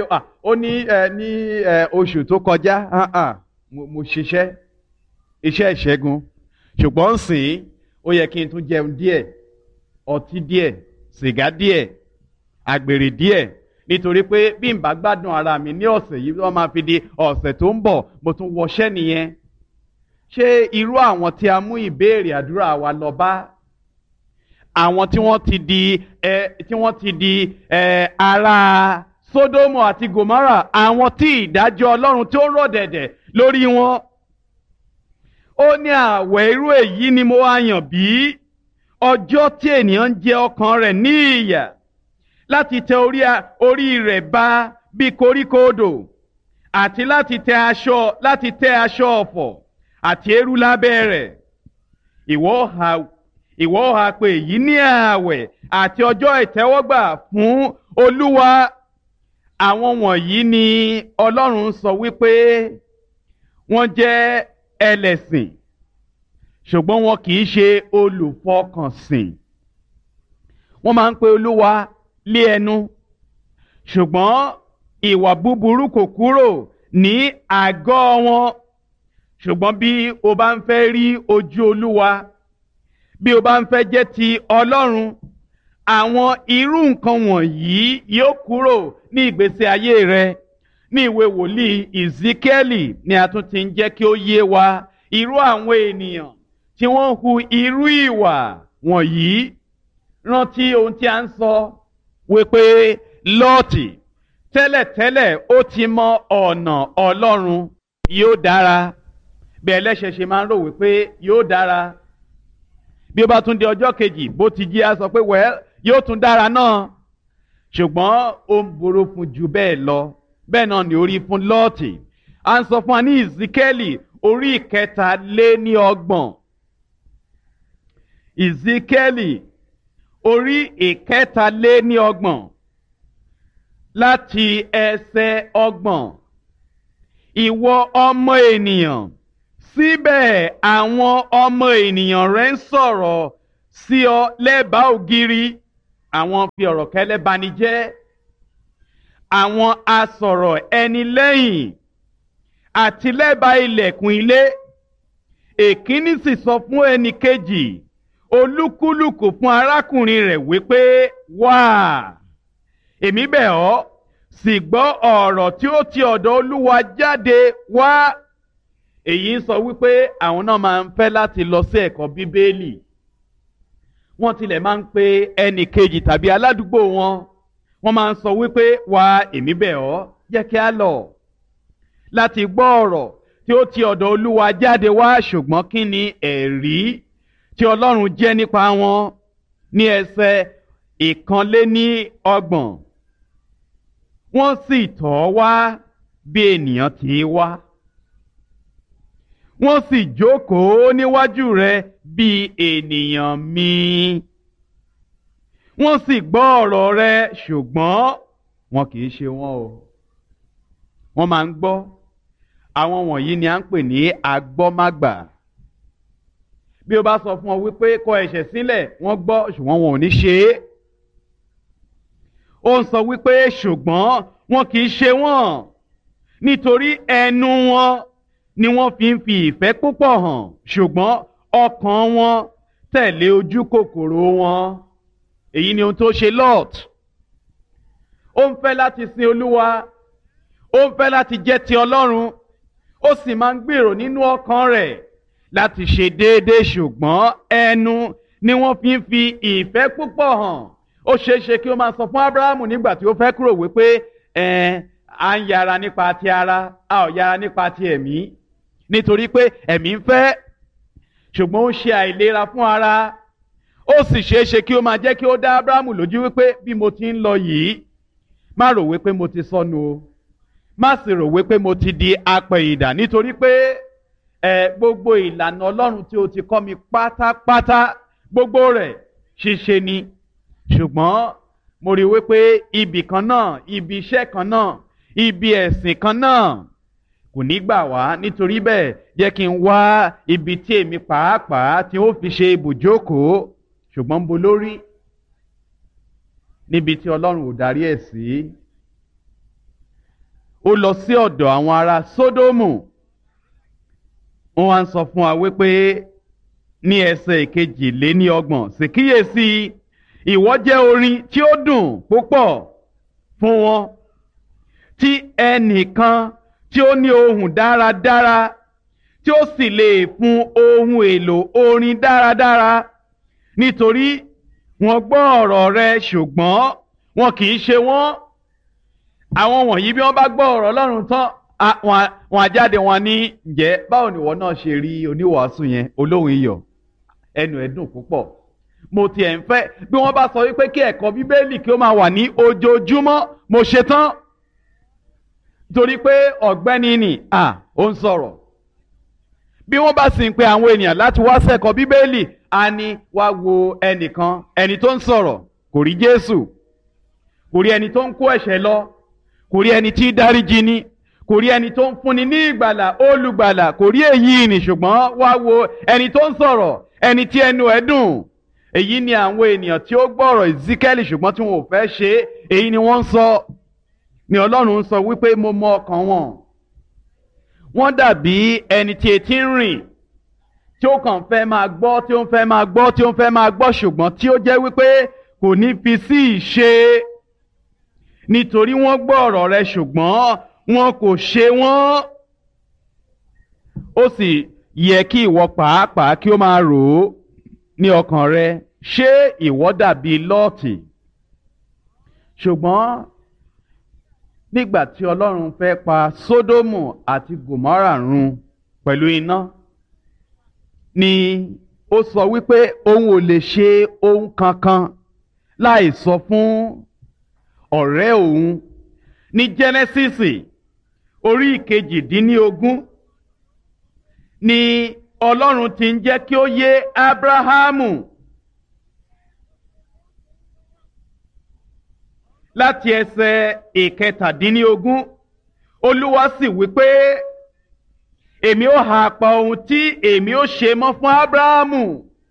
ó ní oṣù tó kọjá mo ṣiṣẹ́ iṣẹ́ ìṣẹ́gun ṣùgbọ́n sìn ó yẹ kí n tún jẹun díẹ̀ ọtí díẹ̀ sìgá díẹ̀ àgbèrè díẹ̀ nítorí pé bí n bá gbádùn ara mi ní ọ̀sẹ̀ yìí wọ́n máa fi di ọ̀sẹ̀ tó ń bọ̀ mo tún wọṣẹ́ nìyẹn. Ṣé irú àwọn tí a mú ìbéèrè àdúrà wa lọ bá àwọn tí wọ́n ti di ará Sódómù àti Gòmárà, àwọn tí ìdájọ́ Ọlọ́run tí ó rọ̀ dẹ̀dẹ̀ lórí wọn? Ó ní àwẹ̀ irú èyí ni mo wá yàn bí ọjọ́ tí ènìyàn ń jẹ ọkàn rẹ̀ ní ìyà láti tẹ orí rẹ̀ ba bí koríko odò àti láti tẹ aṣọ ọ̀fọ̀ àti eérú lábẹ́ rẹ̀. Ìwọ ha pé èyí ní ààwẹ̀ àti ọjọ́ ìtẹ́wọ́gbà fún Olúwa. Àwọn wọ̀nyí ni Ọlọ́run sọ wípé wọ́n jẹ́ ẹlẹ́sìn ṣùgbọ́n wọn kì í ṣe olùfọkànsìn. Wọ́n máa ń pe Olúwa lé ẹnu ṣùgbọ́n ìwà búburú kò kúrò ní àgọ́ wọn. Ṣùgbọ́n bí o bá ń fẹ́ rí ojú Olúwa, bí o bá ń fẹ́ jẹ́ ti Ọlọ́run, àwọn irú nǹkan wọ̀nyí yóò kúrò ní ìgbésí ayé rẹ. Ní ìwé wòlíì Ezekieli ni a tún ti ń jẹ́ kí ó yé wa irú àwọn ènìyàn tí wọ́n hu irú ìwà wọ̀nyí. Rántí ohun tí a ń sọ wípé Lọ́ọ̀tì tẹ́lẹ̀tẹ́lẹ̀ ó ti mọ ọ̀nà Ọlọ́run. Yóò dára bí ẹlẹ́ṣẹ̀ ṣe máa ń rò wípé yóò dára. Bí ó bá tún di ọjọ́ kejì bó ti jí á sọ pé yóò tún dára náà. Ṣùgbọ́n ó ń burú fún jù bẹ́ẹ̀ lọ. Bẹ́ẹ̀ náà ni ó rí fún Lọ́ọ̀tì. À ń sọ fún wa ní Ezekieli orí 23. Ezekieli orí 23 láti ẹsẹ̀ 30. Ìwọ ọmọ ènìyàn, síbẹ̀ àwọn ọmọ ènìyàn rẹ̀ ń sọ̀rọ̀ sí ọ lẹ́bàá ògiri. Àwọn fi ọ̀rọ̀ kẹ́lẹ́ bani jẹ́. Àwọn asọ̀rọ̀ ẹni lẹ́yìn àti lẹ́bàá ilẹ̀kùn ilé. Èkíní sì sọ fún ẹnì kejì, olúkúlùkù fún arákùnrin rẹ̀ wípé, wá, èmi bẹ̀ ọ́, sì gbọ́ ọ̀rọ̀ tí ó ti ọ̀dọ̀ Olúwa jáde wá. Èyí ń sọ wípé àwọn náà máa ń fẹ́ láti lọ sí ẹ̀kọ́ Bíbélì. Wọ́n tilẹ̀ máa ń pe ẹnì kejì tàbí aládùúgbò wọn. Wọ́n máa ń sọ wípé wá, èmi bẹ̀ ọ́, jẹ́ kí a lọ láti gbọ́ ọ̀rọ̀ tí ó ti ọ̀dọ̀ Olúwa jáde wá. Ṣùgbọ́n kí ni ẹ̀rí tí Ọlọ́run jẹ́ nípa wọn? Ní ẹsẹ̀ 31. Wọ́n sì tọ̀ ọ́ wá bí ènìyàn ti wá. Wọ́n sì jókòó níwájú rẹ̀ bí ènìyàn mi. Wọ́n sì gbọ́ ọ̀rọ̀ rẹ̀ ṣùgbọ́n wọn kì í ṣe wọn o. Wọ́n máa ń gbọ́. Àwọn wọ̀nyí ni à ń pè ní agbọ́mágbà. Bí o bá sọ fún ọ wípé kọ ẹ̀ṣẹ̀ sílẹ̀, wọ́n gbọ́ ṣùgbọ́n wọn ò ní ṣe é. Ó ń sọ wípé ṣùgbọ́n wọn kì í ṣe wọ́n nítorí ẹnu wọn ni wọ́n fi ń fi ìfẹ́ púpọ̀ hàn ṣùgbọ́n ọkàn wọn tẹ̀lé ojú kòkòrò wọn. Èyí ni ohun tó ṣe Lọ́ọ̀tì. Ó ń fẹ́ láti sin Olúwa, ó ń fẹ́ láti jẹ́ ti Ọlọ́run, ó sì máa ń gbèrò nínú ọkàn rẹ̀ láti ṣe déédéé ṣùgbọ́n ẹnu ni wọ́n fi ń fi ìfẹ́ púpọ̀ hàn. Ó ṣeé ṣe kí ó máa sọ fún Ábúráhámù nígbà tí ó fẹ́ kúrò wípé à ń yára nípa ti ara, a ò yára nípa ti ẹ̀mí, nítorí pé ẹ̀mí ń fẹ́ ṣùgbọ́n ó ṣe àìlera fún ara. Ó sì ṣeé ṣe kí ó máa jẹ́ kí ó dá Ábúráhámù lójú wípé bí mo ti ń lọ yìí, má rò wípé mo ti sọnù o, má sì rò wípé mo ti di apẹ̀yìndà, nítorí pé gbogbo ìlànà Ọlọ́run tí o ti kọ́ mi pátápátá, gbogbo rẹ̀ ṣíṣe ni. Ṣùgbọ́n mo rí wípé ibì kan náà, ibi iṣẹ́ kan náà, ibi ẹ̀sìn kan náà kò ní gbà wá. Nítorí bẹ́ẹ̀ jẹ́ kí n wá ibi tí èmi pàápàá tí ó fi ṣe ibùjókòó. Ṣùgbọ́n ń bo lórí níbi tí Ọlọ́run ò darí ẹ̀ sí. ó lọ sí ọ̀dọ̀ àwọn ará Sódómù. Wọ́n wá ń sọ fún wa wípé ní ẹsẹ̀ 22 sì kíyèsí ìwọ jẹ́ orin tí ó dùn púpọ̀ fún wọn, tí ẹnìkan tí ó ní ohùn dáradára tí ó sì lè fún ohun èlò orin dáradára, nítorí wọ́n gbọ́ ọ̀rọ̀ rẹ ṣùgbọ́n wọn kì í ṣe wọ́n. Àwọn wọ̀nyí bí wọ́n bá gbọ́ ọ̀rọ̀ Ọlọ́run tán, wọn á jáde wọn ní, ǹjẹ́ báwo ni ìwọ náà ṣe rí oníwàásù yẹn olóhùn iyọ̀, ẹnu ẹ̀ dùn púpọ̀. Mo tiẹ̀ ń fẹ́ bí wọ́n bá sọ wípé kí ẹ̀kọ́ Bíbélì kí ó máa wà ní ojoojúmọ́, mo ṣe tán. Torí pé ọ̀gbẹ́ni nì ó ń sọ̀rọ̀. Bí wọ́n bá sì ń pe àwọn ènìyàn láti wá sẹ́kọ̀ọ́ Bíbélì, a ní wá wo ẹnìkan, ẹni tó ń sọ̀rọ̀ kò rí Jésù, kò rí ẹni tó ń kó ẹ̀ṣẹ̀ lọ, kò rí ẹni tí dáríjì ni, kò rí ẹni tó ń fúnni ní ìgbàlà, olùgbàlà, kò rí èyí ni, ṣùgbọ́n wá wo ẹni tó ń sọ̀rọ̀, ẹni tí ẹnu ẹ̀ dùn. Èyí ni àwọn ènìyàn tí ó gbọ́rọ̀ Ezekiẹ́lì ṣùgbọ́n tí wọn ò fẹ́ ṣe, èyí ni wọ́n ń sọ. Ni Ọlọ́run ń sọ wípé mo mọ ọkàn wọn. Wọ́n dàbí ẹni tí etí ń rìn, tí ó kàn fẹ́ máa gbọ́, tí ó ń fẹ́ máa gbọ́, tí ó ń fẹ́ máa gbọ́, ṣùgbọ́n tí ó jẹ́ wípé kò ní fi sí ìṣe. Nítorí wọ́n gbọ́ ọ̀rọ̀ rẹ ṣùgbọ́n wọn kò ṣe wọ́n. Ó sì yẹ kí ìwọ pàápàá kí ó máa rò ó ní ọkàn rẹ, ṣé ìwọ dàbí Lọ́ọ̀tì? Ṣùgbọ́n nígbà tí Ọlọ́run fẹ́ pa Sódómù àti Gòmórà run pẹ̀lú iná, ni ó sọ wípé òun ò lè ṣe ohun kankan láì sọ fún ọ̀rẹ́ òun. Ní Jẹ́nẹ́sísì orí 22 ni Ọlọ́run ti ń jẹ́ kí ó yé Ábúráhámù láti ẹsẹ̀ 17. Olúwa sì wípé èmi ó ha pa ohun tí èmi ó ṣe mọ́ fún Ábúráhámù,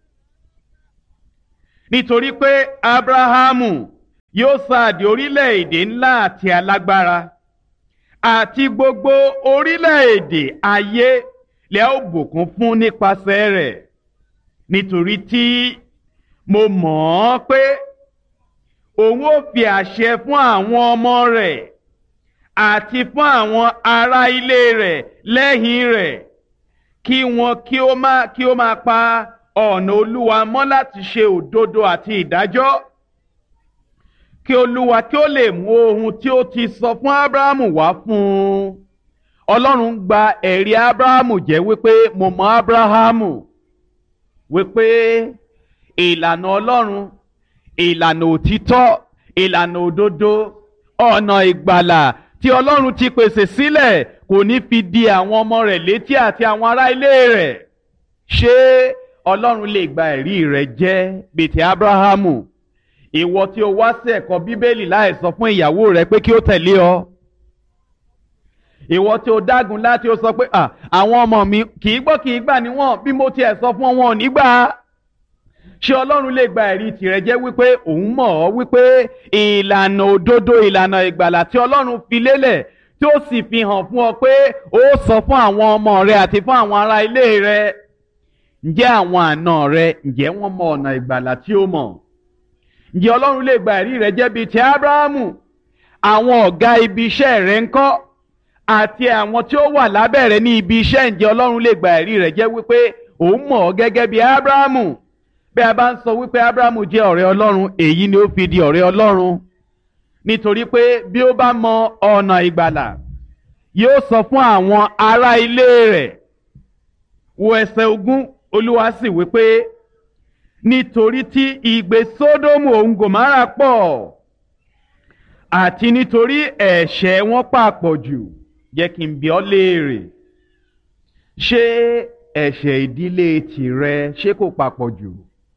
nítorí pé Ábúráhámù yóò sáàdì orílẹ̀-èdè ńlá àti alágbára, àti gbogbo orílẹ̀-èdè ayé lẹ́ ó bùkún fún nípasẹ̀ rẹ̀, nítorí tí mo mọ̀ ọ́ pé òun ó fi àṣẹ fún àwọn ọmọ rẹ̀ àti fún àwọn ará ilé rẹ̀ lẹ́yìn rẹ̀, kí wọn kí ó máa pa ọ̀nà Olúwa mọ́ láti ṣe òdodo àti ìdájọ́, kí Olúwa kí ó lè mú ohun tí ó ti sọ fún Ábúráhámù wá fún un. Ọlọ́run gba ẹ̀rí Ábúráhámù jẹ́ wípé mo mọ Ábúráhámù, wípé ìlànà Ọlọ́run, ìlànà òtítọ́, ìlànà òdodo, ọ̀nà ìgbàlà tí Ọlọ́run ti pèsè sílẹ̀ kò ní fi di àwọn ọmọ rẹ̀ létí àti àwọn ará ilé rẹ̀. Ṣé Ọlọ́run lè gba ẹ̀rí rẹ̀ jẹ́ bíi ti Ábúráhámù? Ìwọ tí o wá sí ẹ̀kọ́ Bíbélì láì sọ fún ìyàwó rẹ pé kí ó tẹ̀lé ọ. Ìwọ tí o dágun láti ó sọ pé àwọn ọmọ mi kì í gbọ́ kì í gbà níwọ̀n, bí mo tiẹ̀ sọ fún wọn ò ní gbà. Ṣé Ọlọ́run lè gba ẹ̀rí tìrẹ jẹ́ wípé òun mọ̀ ọ́ wípé ìlànà òdodo, ìlànà ìgbàlà tí Ọlọ́run fi lélẹ̀ tí ó sì fi hàn fún ọ pé ó sọ fún àwọn ọmọ rẹ àti fún àwọn ará ilé rẹ? Ǹjẹ́ àwọn àna rẹ, ǹjẹ́ wọ́n mọ ọ̀nà ìgbàlà tí ó mọ̀? Ǹjẹ́ Ọlọ́run lè gba ẹ̀rí rẹ jẹ́ bíi ti Ábúráhámù? Àwọn ọ̀gá ibi iṣẹ́ rẹ ńkọ́? Àti àwọn tí ó wà lábẹ́ rẹ ní ibi iṣẹ́, ǹjẹ́ Ọlọ́run lè gba ẹ̀rí rẹ jẹ́ wípé òun mọ̀ ọ́ gẹ́gẹ́ bí Ábúráhámù? Bí a bá ń sọ wípé Ábúráhámù jẹ́ ọ̀rẹ́ Ọlọ́run, èyí ni ó fi di ọ̀rẹ́ Ọlọ́run. Nítorí pé bí ó bá mọ ọ̀nà ìgbàlà, yóò sọ fún àwọn ará ilé rẹ̀. Wo ẹsẹ̀ 20, Olúwa sì wípé nítorí tí ìgbé Sódómù òun Gòmórà pọ̀, àti nítorí ẹ̀ṣẹ̀ wọn pàpọ̀ jù, jẹ́ kí n bi ọ́ léèrè, ṣé ẹ̀ṣẹ̀ ìdílé tìrẹ ṣé kò papọ̀ jù?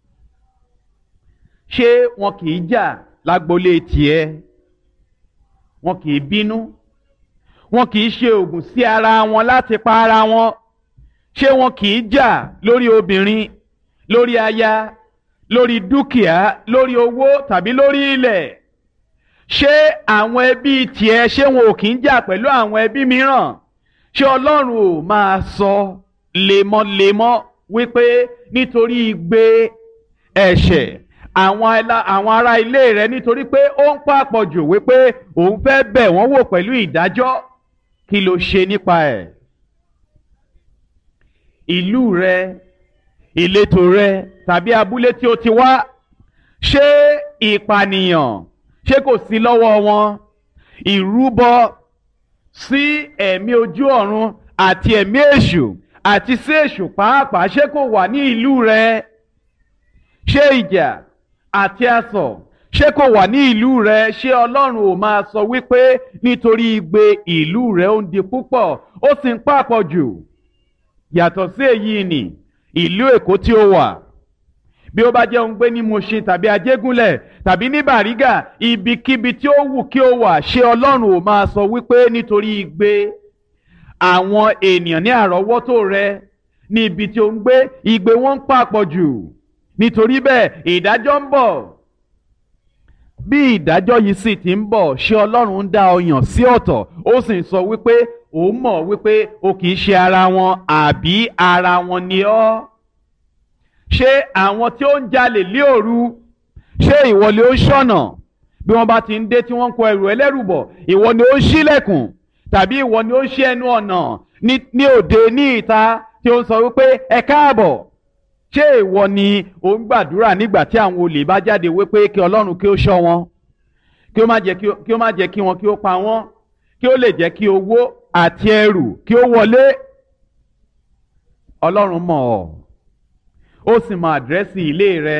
Ṣé wọn kì í jà lágbolé tiẹ̀? Wọn kì í bínú? Wọn kì í ṣe ògùn sí ara wọn láti pa ara wọn? Ṣé wọn kì í jà lórí obìnrin, lórí aya, lórí dúkìá, lórí owó tàbí lórí ilẹ̀? ṣé àwọn ẹbí tiẹ̀ ṣé wọn ò kí ń jà pẹ̀lú àwọn ẹbí mìíràn? ṣé Ọlọ́run ò máa sọ lemọ́lemọ́ wípé nítorí igbe ẹ̀ṣẹ̀ àwọn ará ilé rẹ̀, nítorí pé ó ń pàpọ̀ jù wípé òun fẹ́ bẹ̀ wọ́n wò pẹ̀lú ìdájọ́, kí ló ṣe nípa ẹ̀? ìlú rẹ, ìletò rẹ tàbí abúlé tí ó ti wá, ṣé ìpànìyàn ṣé kò sí lọ́wọ́ wọn? ìrúbọ sí ẹ̀mí ojú ọ̀run àti ẹ̀mí èṣù àti sí èṣù pàápàá ṣé kò wà ní ìlú rẹ? ṣé ìjà àti asọ̀ ṣé kò wà ní ìlú rẹ? ṣé Ọlọ́run ò máa sọ wípé nítorí igbe ìlú rẹ ó ń di púpọ̀ ó sì ń pàpọ̀ jù? yàtọ̀ sí èyí ni ìlú Èkó tí ó wà, bí ó bá jẹ́ òun gbé ní Mùṣín tàbí Ajégúnlẹ̀ tàbí ní Bàrígà, ibikíbi tí ó wù kí ó wà, ṣé Ọlọ́run ò máa sọ wípé nítorí igbe àwọn ènìyàn ní àrọ́wọ́tò rẹ ní ibi tí ó ń gbé, igbe wọn ń pàpọ̀ jù, nítorí bẹ́ẹ̀ ìdájọ́ ń bọ̀? bí ìdájọ́ yìí sì ti ń bọ̀, ṣé Ọlọ́run ń dá ọ yàn sí ọ̀tọ̀, ó sì ń sọ wípé ó mọ̀ wípé o kì í ṣe ara wọn, àbí ara wọn ni ọ́? ṣé àwọn tí ó ń jalè lé òru, ṣé ìwọ ni ó ń ṣọ̀nà bí wọ́n bá ti ń dé tí wọ́n ń kó ẹrù ẹlẹ́rù bọ̀? ìwọ ni ó ń ṣílẹ̀kùn tàbí ìwọ ni ó ń ṣí ẹnu ọ̀nà ní òde ní ìta tí ó ń sọ wípé ẹ káàbọ̀? ṣé ìwọ ni ó ń gbàdúrà nígbà tí àwọn olè bá jáde wípé kí Ọlọ́run kí ó ṣọ́ wọn, kí ó má jẹ́ kí wọn kí ó pa wọ́n, kí ó lè jẹ́ kí owó àti ẹrù kí ó wọlé? Ọlọ́run mọ̀ ọ́, ó sì mọ àdírẹ́sì ilé rẹ.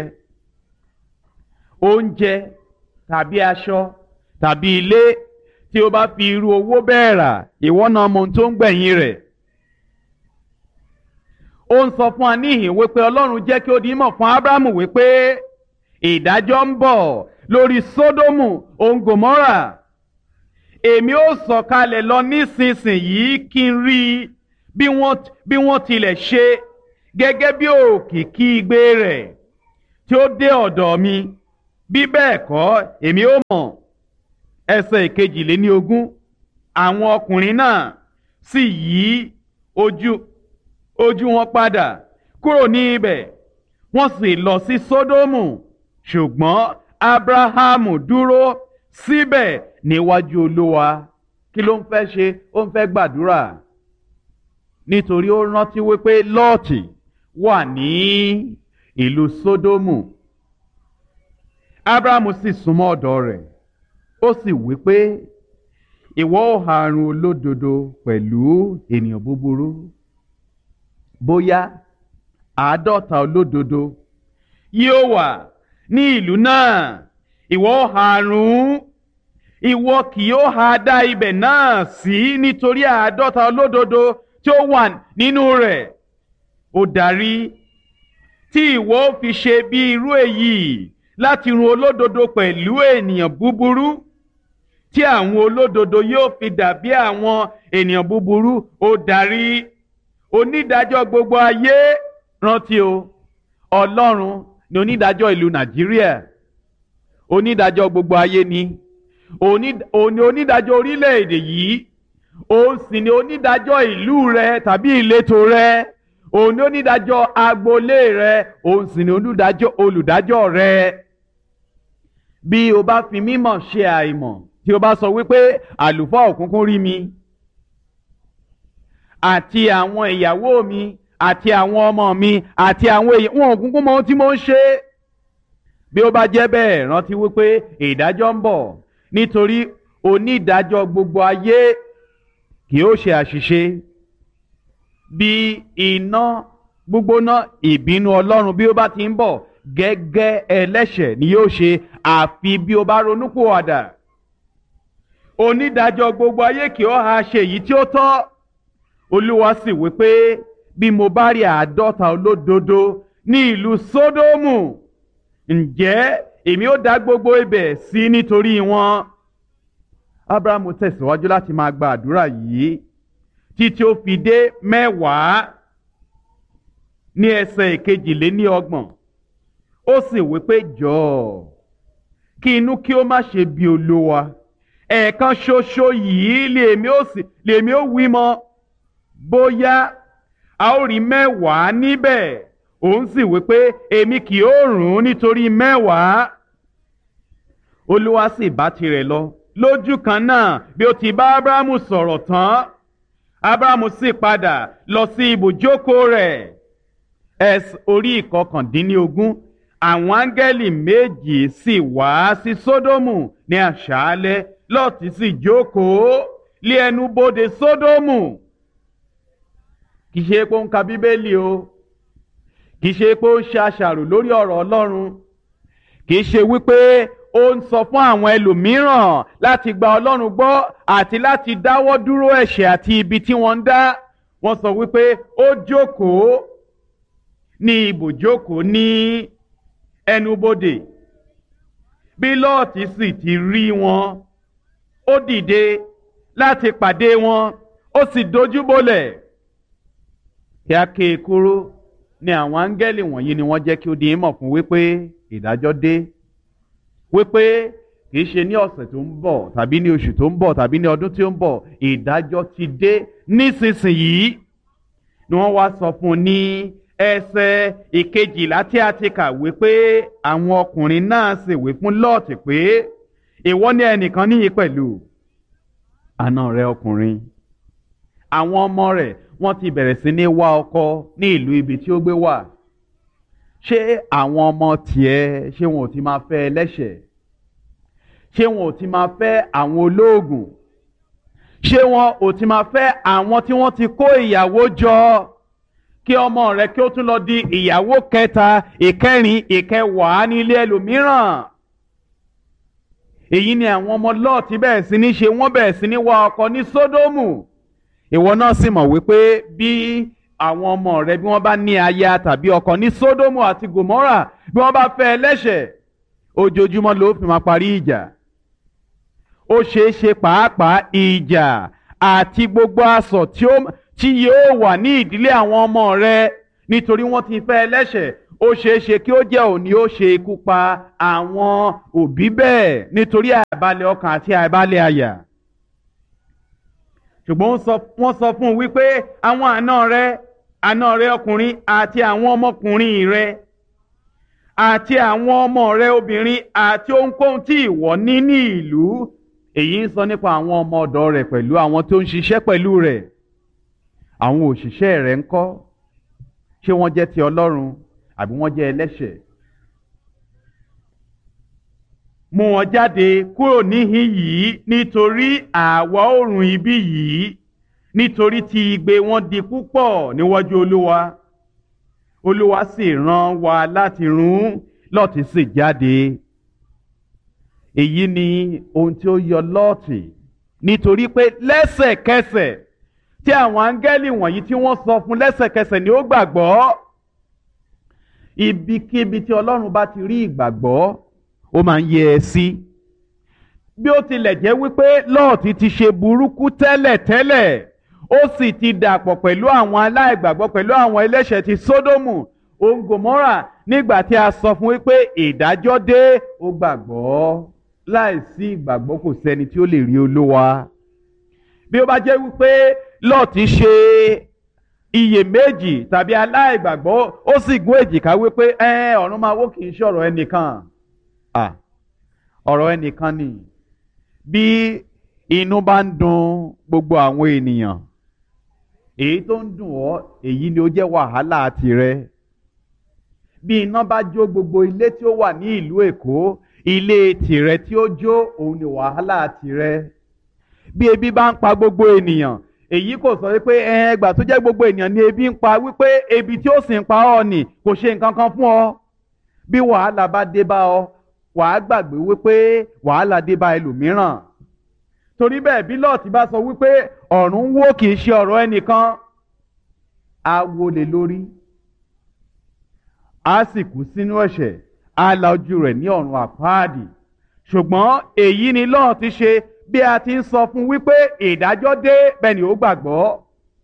oúnjẹ tàbí aṣọ tàbí ilé tí ó bá fi irú owó bẹ́ẹ̀ rà, ìwọ náà mọ ohun tó ń gbẹ̀yìn rẹ̀. ó ń sọ fún wa níhìn wípé Ọlọ́run jẹ́ kí ó di mọ̀ fún Ábúráhámù wípé ìdájọ́ ń bọ̀ lórí Sódómù òun Gòmórà. èmi ó sọ̀kalẹ̀ lọ nísinsìnyí kí n rí bí wọ́n tilẹ̀ ṣe gẹ́gẹ́ bí òkìkí igbe rẹ̀ tí ó dé ọ̀dọ̀ mi, bí bẹ́ẹ̀ kọ́ èmi ó mọ̀. ẹsẹ̀ 22, àwọn ọkùnrin náà sì yí ojú wọn padà kúrò ní ibẹ̀, wọ́n sì lọ sí Sódómù, ṣùgbọ́n Ábúráhámù dúró síbẹ̀ níwájú Olúwa. kí ló ń fẹ́ ṣe? ó ń fẹ́ gbàdúrà, nítorí ó rántí wípé Lọ́ọ̀tì wà ní ìlú Sódómù. Ábúráhámù sì súnmọ́ ọ̀dọ̀ rẹ̀, ó sì wípé ìwọ ó ha àrùn olódodo pẹ̀lú ènìyàn búburú? bóyá 50 olódodo yóò wà ní ìlú náà, ìwọ ó ha àrùn, ìwọ kì yóò ha dá ibẹ̀ náà sí nítorí 50 olódodo tí ó wà nínú rẹ̀. ó darí tí ìwọ ó fi ṣe bí irú èyí láti run olódodo pẹ̀lú ènìyàn búburú, tí àwọn olódodo yóò fi dàbí àwọn ènìyàn búburú. ó darí onídàájọ́ gbogbo ayé. rántí o, Ọlọ́run ni onídàájọ́ ìlú Nàìjíríà, onídàájọ́ gbogbo ayé ni, òun ni onídàájọ́ orílẹ̀-èdè yìí, òun sì ni onídàájọ́ ìlú rẹ tàbí ìletò rẹ, òun ni onídàájọ́ agboolé rẹ, òun sì ni olùdájọ́ rẹ. bí o bá fi mímọ̀ ṣe àìmọ̀, tí o bá sọ wípé àlùfáà òkùnkùn rí mi àti àwọn ìyàwó mi àti àwọn ọmọ mi àti àwọn èèyàn wọn òkùnkùn mọ ohun tí mo ń ṣe, bí ó bá jẹ́ bẹ́ẹ̀, rántí wípé ìdájọ́ ń bọ̀, nítorí onídàájọ́ gbogbo ayé kì yóò ṣe àṣìṣe. bí iná gbígbóná ìbínú Ọlọ́run bí ó bá ti ń bọ̀, gẹ́gẹ́ ẹlẹ́ṣẹ̀ ni yóò ṣe, àfi bí ó bá ronúpìwàdà. onídàájọ́ gbogbo ayé kì yóò ha ṣe èyí tí ó tọ́. Olúwa sì wí pé bí mo bá rí 50 olódodo ní ìlú Sódómù, ǹjẹ́ èmi ó dá gbogbo ibẹ̀ sí nítorí wọn. Ábúráhámù tẹ̀síwájú láti máa gba àdúrà yìí títí ó fi dé 10 ní ẹsẹ̀ 22. ó sì wí pé jọ̀ọ́ kí inú kí ó má ṣe bí Olúwa. Ẹ̀ẹ̀kan ṣoṣo yìí lèmi ó wí mọ́, bóyá a ó rí 10 níbẹ̀. Òun sì wí pé èmi kì yóò run nítorí 10. Olúwa sì bá tirẹ̀ lọ lójú kan náà bí ó ti bá Ábúráhámù sọ̀rọ̀ tán. Ábúráhámù sì padà lọ sí ibùjókòó rẹ̀. Orí 19. Àwọn áńgẹ́lì méjì sì wá sí Sódómù ní àṣálẹ́. Lọ́ọ̀tì sì jókòó lé ẹnu bodè Sódómù. Kì í ṣe pé ó ń ka Bíbélì o, kì í ṣe pé ó ń ṣe àṣàrò lórí ọ̀rọ̀ Ọlọ́run, kì í ṣe wípé ó ń sọ fún àwọn ẹlòmíràn láti gba Ọlọ́run gbọ́ àti láti dáwọ́ dúró ẹ̀ṣẹ̀ àti ibi tí wọ́n ń dá. Wọ́n sọ wípé ó jókòó ní ibùjókòó ní ẹnubodè. Bí Lọ́ọ̀tì sì ti rí wọn, ó dìde láti pàdé wọn, ó sì dojúbolẹ̀. Kí a ké e kúrò ní àwọn áńgẹ́lì wọ̀nyí ni wọ́n jẹ́ kí ó di ìmọ̀ fún wípé ìdájọ́ dé, wípé kì í ṣe ní ọ̀sẹ̀ tó ń bọ̀ tàbí ní oṣù tó ń bọ̀ tàbí ní ọdún tí ó ń bọ̀, ìdájọ́ ti dé nísinsìnyí. Ni wọ́n wá sọ fún un ní ẹsẹ̀ 12 tí a ti kà wípé àwọn ọkùnrin náà sì wí fún Lọ́ọ̀tì pé ìwọ ní ẹnìkan níyì pẹ̀lú àna rẹ̀ ọkùnrin. Àwọn ọmọ rẹ̀ wọ́n ti bẹ̀rẹ̀ sí ní wá ọkọ ní ìlú ibi tí ó gbé wà. Ṣé àwọn ọmọ tiẹ̀, ṣé wọn ò ti máa fẹ́ ẹlẹ́ṣẹ̀? Ṣé wọn ò ti máa fẹ́ àwọn olóògùn? Ṣé wọn ò ti máa fẹ́ àwọn tí wọ́n ti kó ìyàwó jọ kí ọmọ rẹ̀ kí ó tún lọ di ìyàwó 3, 4, 5 ní ilé ẹlòmíràn? Èyí ni àwọn ọmọ Lọ́ọ̀tì bẹ̀rẹ̀ sí ní ṣe. Wọ́n bẹ̀rẹ̀ sí ní wá ọkọ ní Sódómù. Ìwọ náà sì mọ̀ wípé bí àwọn ọmọ rẹ bí wọ́n bá ní aya tàbí ọkọ ní Sódómù àti Gòmórà, bí wọ́n bá fẹ́ ẹlẹ́ṣẹ̀, ojoojúmọ́ ló fi máa parí ìjà. Ó ṣeé ṣe pàápàá ìjà àti gbogbo asọ̀ tí yóò wà ní ìdílé àwọn ọmọ rẹ nítorí wọ́n ti fẹ́ ẹlẹ́ṣẹ̀. Ó ṣeé ṣe kí ó jẹ́ òní ó ṣe ikú pa àwọn òbí bẹ́ẹ̀ nítorí àìbalẹ̀ ọkàn àti àìbalẹ̀ àyà. Ṣùgbọ́n wọ́n sọ fún un wípé àwọn àna rẹ ọkùnrin àti àwọn ọmọkùnrin rẹ àti àwọn ọmọ rẹ obìnrin àti ohunkóhun tí ìwọ ní ní ìlú. Èyí ń sọ nípa àwọn ọmọ ọ̀dọ̀ rẹ̀ pẹ̀lú àwọn tó ń ṣiṣẹ́ pẹ̀lú rẹ̀. Àwọn òṣìṣẹ́ rẹ̀ ńkọ́? Ṣé wọ́n jẹ́ ti Ọlọ́run àbí wọ́n jẹ́ ẹlẹ́ṣẹ̀? Mú wọn jáde kúrò níhìn yìí nítorí àwa oòrùn ibí yìí, nítorí tí igbe wọn di púpọ̀ níwájú Olúwa. Olúwa sì rán wa láti run. Lọ́ọ̀tì sì jáde. Èyí ni ohun tí ó yọ Lọ́ọ̀tì, nítorí pé lẹ́sẹ̀kẹsẹ̀ tí àwọn áńgẹ́lì wọ̀nyí tí wọ́n sọ fún, lẹ́sẹ̀kẹsẹ̀ ni ó gbàgbọ́. Ibikíbi tí Ọlọ́run bá ti rí ìgbàgbọ́, ó máa ń yẹ ẹ sí. Bí ó tilẹ̀ jẹ́ wípé Lọ́ọ̀tì ti ṣe burúkú tẹ́lẹ̀tẹ́lẹ̀, ó sì ti dàpọ̀ pẹ̀lú àwọn aláìgbàgbọ́, pẹ̀lú àwọn ẹlẹ́ṣẹ̀ ti Sódómù òun Gòmórà. Nígbà tí a sọ fún wípé ìdájọ́ dé, ó gbàgbọ́. Láìsí ìgbàgbọ́ kò sẹ́ni tí ó lè rí Olúwa. Bí ó bá jẹ́ wípé Lọ́ọ̀tì ṣe iyèméjì tàbí aláìgbàgbọ́, ó sì gún èjìká wípé ọ̀run máa wó, kì í ṣe ọ̀rọ̀ ẹnìkan. Ọ̀rọ̀ ẹnìkan ni. Bí inú bá ń dùn gbogbo àwọn ènìyàn, èyí tó ń dùn ọ́, èyí ni ó jẹ́ wàhálà tirẹ̀. Bí iná bá jó gbogbo ilé tí ó wà ní ìlú Èkó, ilé tirẹ̀ tí ó jó, òun ni wàhálà tirẹ̀. Bí ebi bá ń pa gbogbo ènìyàn, èyí kò sọ wípé ẹgbà tó jẹ́ gbogbo ènìyàn ni ebi ń pa, wípé ebi tí ó sì ń pa ọ́ nì kò ṣe nǹkan kan fún ọ. Bí wàhálà bá dé bá ọ, wàá gbàgbé wípé wàhálà dé bá ẹlòmíràn. Torí bẹ́ẹ̀ bí Lọ́ọ̀tì bá sọ wípé ọ̀run wó, kì í ṣe ọ̀rọ̀ ẹnìkan, á wólé lórí, á sì kú sínú ẹ̀ṣẹ̀, á la ojú rẹ̀ ní ọ̀run àpáàdì. Ṣùgbọ́n èyí ni Lọ́ọ̀tì ṣe. Bí a ti ń sọ fún wípé ìdájọ́ dé, bẹ́ẹ̀ ni ó gbàgbọ́.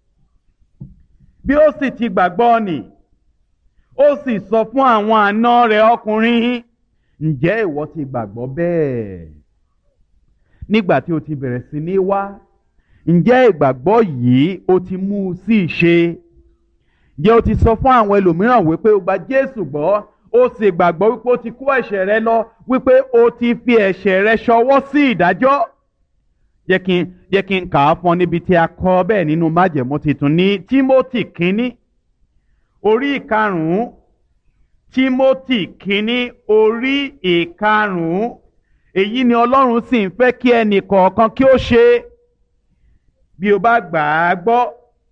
Bí ó sì ti gbàgbọ́ nì, ó sì sọ fún àwọn àna rẹ̀ ọkùnrin ǹjẹ́ ìwọ ti gbàgbọ́ bẹ́ẹ̀? Nígbà tí o ti bẹ̀rẹ̀ sí ní wá, ǹjẹ́ ìgbàgbọ́ yìí o ti mú u sí ìṣe? Ǹjẹ́ o ti sọ fún àwọn ẹlòmíràn wípé o gba Jésù gbọ́, o sì gbàgbọ́ wípé o ti kó ẹ̀ṣẹ̀ rẹ lọ, wípé o ti fi ẹ̀ṣẹ̀ rẹ ṣọwọ́ sí ìdájọ́? Jẹ́ kí n kà á fún ọ níbi tí a kọ bẹ́ẹ̀ nínú májẹ̀mú titun ní Tímótì kínní orí ìkarùn-ún. Tímótì kínní orí ìkarùn-ún. Èyí ni Ọlọ́run sì ń fẹ́ kí ẹnì kọ̀ọ̀kan kí ó ṣe. Bí o bá gbà á gbọ́,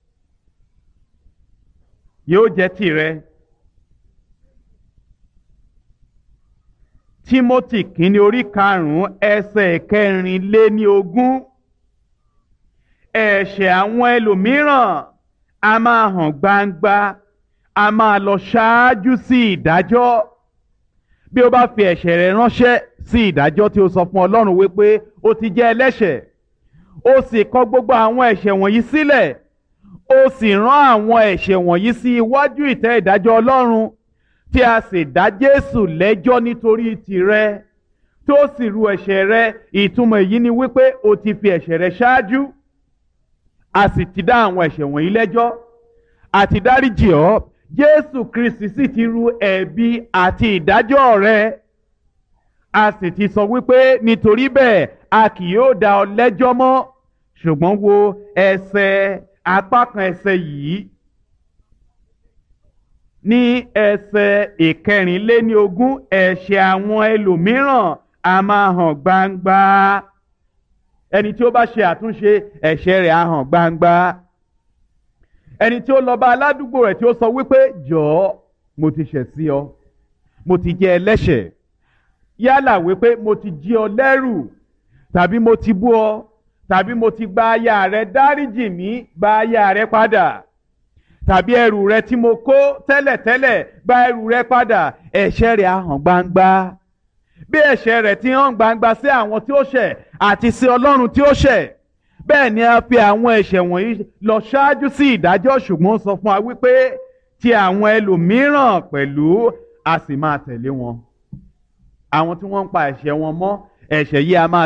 yóò jẹ́ tìrẹ. Tímótì kínní orí karùn-ún ẹsẹ̀ 24. Ẹ̀ṣẹ̀ àwọn ẹlòmíràn a máa hàn gbangba, a máa lọ ṣáájú sí ìdájọ́. Bí o bá fi ẹ̀ṣẹ̀ rẹ ránṣẹ́ sí ìdájọ́ tí o sọ fún Ọlọ́run wípé o ti jẹ́ ẹlẹ́ṣẹ̀, o sì kọ gbogbo àwọn ẹ̀ṣẹ̀ wọ̀nyí sílẹ̀, o sì rán àwọn ẹ̀ṣẹ̀ wọ̀nyí sí iwájú ìtẹ́ ìdájọ́ Ọlọ́run, tí a sì dá Jésù lẹ́jọ́ nítorí tìrẹ, tó sì ru ẹ̀ṣẹ̀ rẹ. Ìtumọ̀ èyí ni wípé o ti fi ẹ̀ṣẹ̀ rẹ ṣáájú, a sì ti dá àwọn ẹ̀ṣẹ̀ wọ̀nyí lẹ́jọ́, àti dáríjì ọ́. Jésù Kristi sì ti ru ẹ̀bi àti ìdájọ́ rẹ. A sì ti sọ wípé nítorí bẹ́ẹ̀ a kì yóò dá ọ lẹ́jọ́ mọ́. Ṣùgbọ́n wo apá kan ẹsẹ̀ yìí. Ní ẹsẹ̀ 24, ẹ̀ṣẹ̀ àwọn ẹlòmíràn a máa hàn gbangba. Ẹni tí ó bá ṣe àtúnṣe, ẹ̀ṣẹ̀ rẹ̀ á hàn gbangba. Ẹni tí ó lọ bá aládùúgbò rẹ̀ tí ó sọ wípé jọ̀ọ́, mo ti ṣẹ̀ sí ọ, mo ti jẹ́ ẹlẹ́ṣẹ̀, yálà wípé mo ti jí ọ lẹ́rù, tàbí mo ti bú ọ, tàbí mo ti gba aya rẹ, dáríjì mí, gba aya rẹ padà, tàbí ẹrù rẹ tí mo kó tẹ́lẹ̀tẹ́lẹ̀, gba ẹrù rẹ padà. Ẹ̀ṣẹ̀ rẹ̀ á hàn gbangba. Bí ẹ̀ṣẹ̀ rẹ̀ ti hàn gbangba sí àwọn tí ó ṣẹ̀ àti sí Ọlọ́run tí ó ṣẹ̀, bẹ́ẹ̀ ni a fi àwọn ẹ̀ṣẹ̀ wọ̀nyí lọ ṣáájú sí ìdájọ́. Ṣùgbọ́n ó sọ fún wa wípé ti àwọn ẹlòmíràn pẹ̀lú a sì máa tẹ̀lé wọn. Àwọn tí wọ́n ń pa ẹ̀ṣẹ̀ wọn mọ́, ẹ̀ṣẹ̀ yìí a máa